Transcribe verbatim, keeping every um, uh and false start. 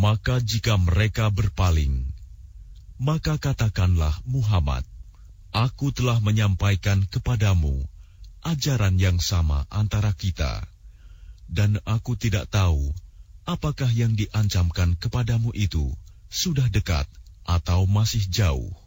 Maka jika mereka berpaling, maka katakanlah Muhammad, aku telah menyampaikan kepadamu ajaran yang sama antara kita, dan aku tidak tahu apakah yang diancamkan kepadamu itu sudah dekat atau masih jauh.